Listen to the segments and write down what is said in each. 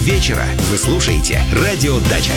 вечера вы слушаете «Радио Дача».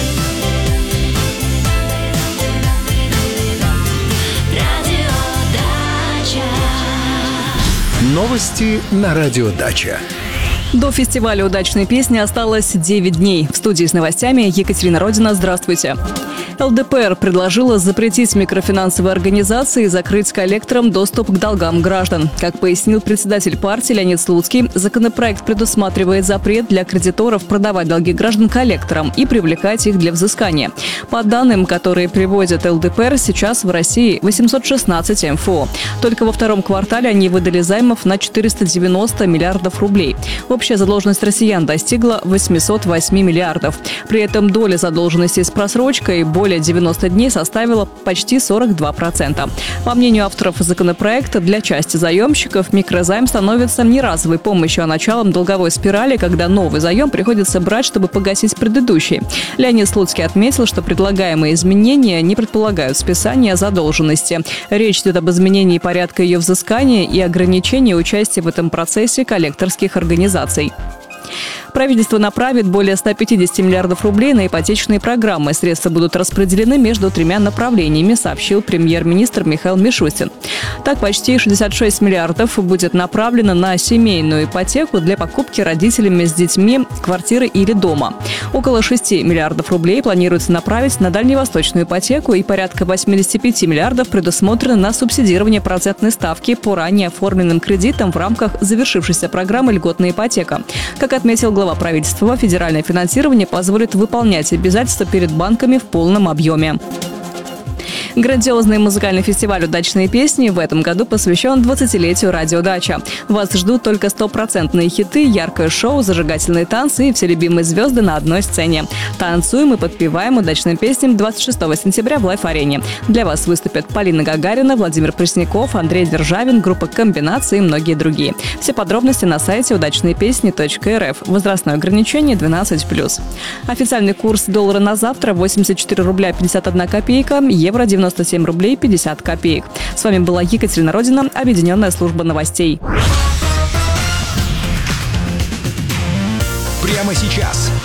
Новости на «Радио Дача». До фестиваля удачной песни осталось 9 дней. В студии с новостями Екатерина Родина. Здравствуйте. ЛДПР предложила запретить микрофинансовые организации и закрыть коллекторам доступ к долгам граждан. Как пояснил председатель партии Леонид Слуцкий, законопроект предусматривает запрет для кредиторов продавать долги граждан коллекторам и привлекать их для взыскания. По данным, которые приводит ЛДПР, сейчас в России 816 МФО. Только во втором квартале они выдали займов на 490 миллиардов рублей. Общая задолженность россиян достигла 808 миллиардов. При этом доля задолженности с просрочкой более 90 дней составила почти 42%. По мнению авторов законопроекта, для части заемщиков микрозайм становится не разовой помощью, а началом долговой спирали, когда новый заем приходится брать, чтобы погасить предыдущий. Леонид Слуцкий отметил, что предлагаемые изменения не предполагают списания задолженности. Речь идет об изменении порядка ее взыскания и ограничении участия в этом процессе коллекторских организаций. Правительство направит более 150 миллиардов рублей на ипотечные программы. Средства будут распределены между 3 направлениями, сообщил премьер-министр Михаил Мишустин. Так, почти 66 миллиардов будет направлено на семейную ипотеку для покупки родителями с детьми квартиры или дома. Около 6 миллиардов рублей планируется направить на дальневосточную ипотеку, и порядка 85 миллиардов предусмотрено на субсидирование процентной ставки по ранее оформленным кредитам в рамках завершившейся программы «Льготная ипотека». Как отметил глава правительства, федеральное финансирование позволит выполнять обязательства перед банками в полном объеме. Грандиозный музыкальный фестиваль «Удачные песни» в этом году посвящен 20-летию «Радио Дача». Вас ждут только стопроцентные хиты, яркое шоу, зажигательные танцы и все любимые звезды на одной сцене. Танцуем и подпеваем удачным песням 26 сентября в Лайв-арене. Для вас выступят Полина Гагарина, Владимир Пресняков, Андрей Державин, группа «Комбинации» и многие другие. Все подробности на сайте удачныепесни.рф. Возрастное ограничение 12+. Официальный курс доллара на завтра 84 рубля 51 копейка, евро 97 рублей 50 копеек. С вами была Екатерина Родина, Объединенная служба новостей. Прямо сейчас